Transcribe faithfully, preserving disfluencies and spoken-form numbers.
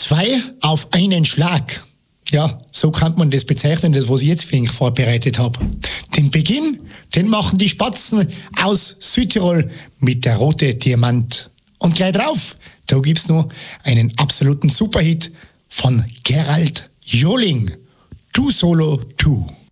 Zwei auf einen Schlag. Ja, so kann man das bezeichnen, das was ich jetzt für euch vorbereitet habe. Den Beginn, den machen die Spatzen aus Südtirol mit der Rote Diamant. Und gleich drauf, da gibt's noch einen absoluten Superhit von Gerald Joling. Du Solo, du.